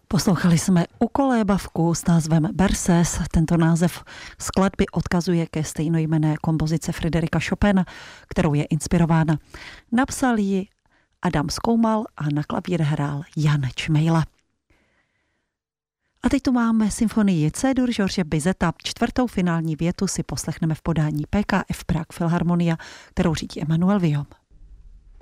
Poslouchali jsme ukolébavku s názvem Berces. Tento název skladby odkazuje ke stejnojmenné kompozice Fryderika Chopina, kterou je inspirována. Napsal ji Adam Skoumal a na klavír hrál Jan Čmejla. A teď tu máme symfonii C-dur George Bizeta. Čtvrtou finální větu si poslechneme v podání PKF Prague Philharmonia, kterou řídí Emanuel Villaume.